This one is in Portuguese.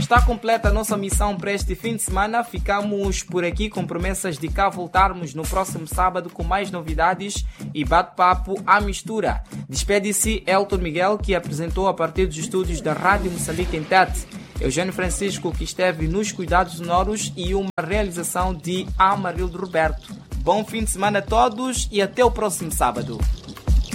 Está completa a nossa missão para este fim de semana. Ficamos por aqui com promessas de cá voltarmos no próximo sábado com mais novidades e bate-papo à mistura. Despede-se Elton Miguel, que apresentou a partir dos estúdios da Rádio Moçambique em Tete. Eugênio Francisco, que esteve nos cuidados sonoros, e uma realização de Amarildo Roberto. Bom fim de semana a todos e até o próximo sábado.